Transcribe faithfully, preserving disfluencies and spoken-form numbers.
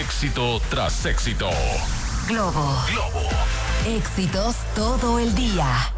Éxito tras éxito. Globo. Globo. Éxitos todo el día.